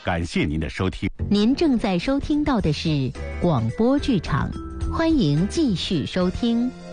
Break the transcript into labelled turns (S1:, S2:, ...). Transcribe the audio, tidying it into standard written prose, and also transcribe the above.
S1: 感谢您的收听。
S2: 您正在收听到的是广播剧场，欢迎继续收听。